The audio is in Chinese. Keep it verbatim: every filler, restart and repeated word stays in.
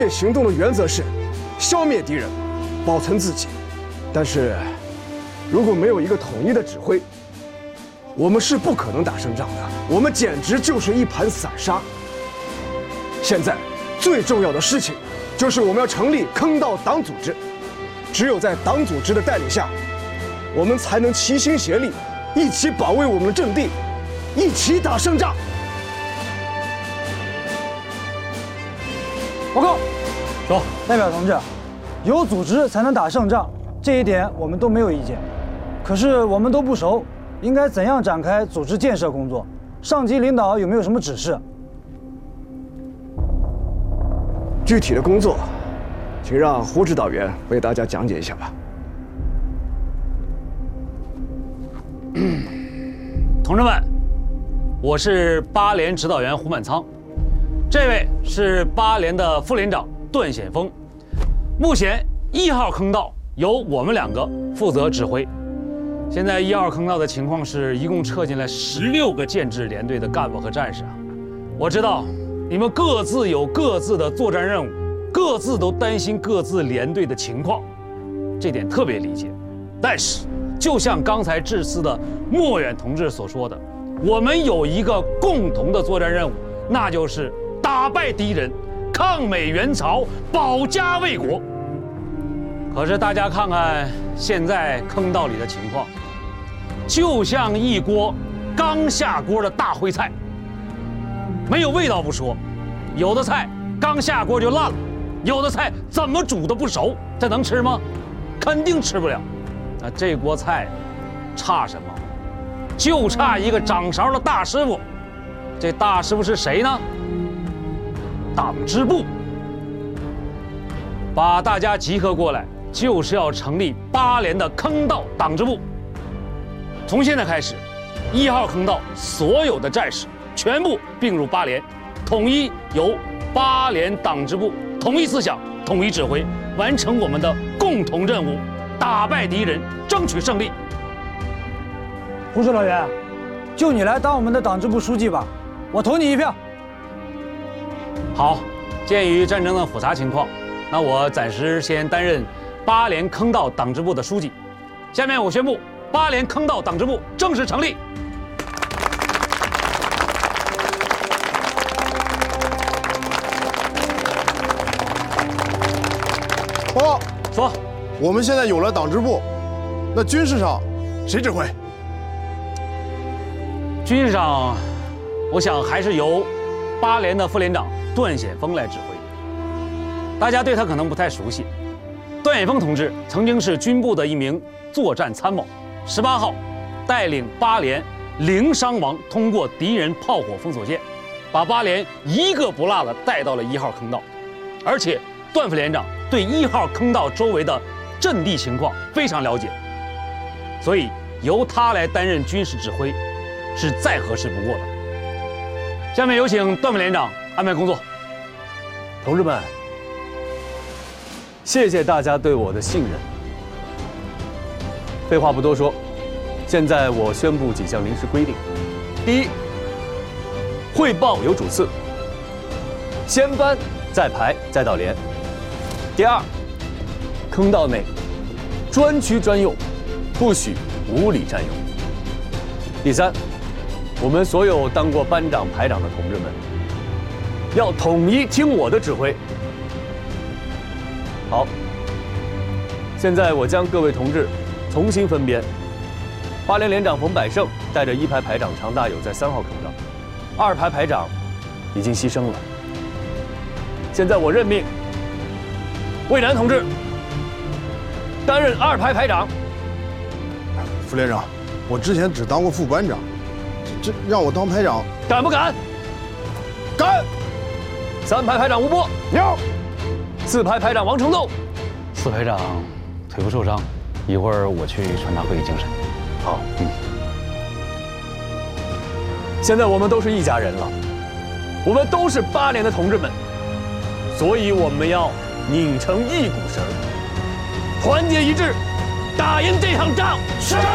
行动的原则是消灭敌人，保存自己。但是，如果没有一个统一的指挥，我们是不可能打胜仗的。我们简直就是一盘散沙。现在最重要的事情，就是我们要成立坑道党组织。只有在党组织的带领下，我们才能齐心协力，一起保卫我们的阵地，一起打胜仗。 报告， 说， 代表同志，有组织才能打胜仗，这一点我们都没有意见。可是我们都不熟，应该怎样展开组织建设工作？上级领导有没有什么指示？ 具体的工作，请让胡指导员为大家讲解一下吧。 同志们，我是八连指导员胡满仓。这位是八连的副连长段显峰，目前一号坑道由我们两个负责指挥。现在一号坑道的情况是，一共撤进来十六个建制连队的干部和战士啊。我知道你们各自有各自的作战任务，各自都担心各自连队的情况，这点特别理解。但是，就像刚才致辞的莫远同志所说的，我们有一个共同的作战任务，那就是打败敌人，抗美援朝，保家卫国。可是大家看看现在坑道里的情况，就像一锅刚下锅的大烩菜，没有味道不说，有的菜刚下锅就烂了，有的菜怎么煮都不熟，这能吃吗？肯定吃不了。那这锅菜差什么？就差一个掌勺的大师傅。这大师傅是谁呢？党支部。把大家集合过来，就是要成立八连的坑道党支部。从现在开始，一号坑道所有的战士全部并入八连，统一由八连党支部统一思想、统一指挥，完成我们的共同任务，打败敌人，争取胜利。 胡指导员，就你来当我们的党支部书记吧，我投你一票。 好，鉴于战争的复杂情况，那我暂时先担任八连坑道党支部的书记。下面我宣布，八连坑道党支部正式成立。 报告， 说， 我们现在有了党支部，那军事上谁指挥？ 军事上，我想还是由八连的副连长段显峰来指挥。大家对他可能不太熟悉，段显峰同志曾经是军部的一名作战参谋。十八号，带领八连零伤亡通过敌人炮火封锁线，把八连一个不落的带到了一号坑道。而且段副连长对一号坑道周围的阵地情况非常了解，所以由他来担任军事指挥是再合适不过的。下面有请段副连长安排工作。 同志们，谢谢大家对我的信任。废话不多说，现在我宣布几项临时规定：第一，汇报有主次，先班再排再到连；第二，坑道内专区专用，不许无理占用；第三，我们所有当过班长、排长的同志们，要统一听我的指挥。好，现在我将各位同志重新分编。八连连长冯百胜带着一排排长常大友在三号坑道，二排排长已经牺牲了。现在我任命魏南同志担任二排排长。 副连长，我之前只当过副班长，这这让我当排长， 敢不敢？ 敢！ 三排排长吴波， 有。 四排排长王成栋， 四排长腿部受伤，一会儿我去传达会议精神。 好，嗯。现在我们都是一家人了，我们都是八连的同志们，所以我们要拧成一股绳，团结一致，打赢这场仗。是。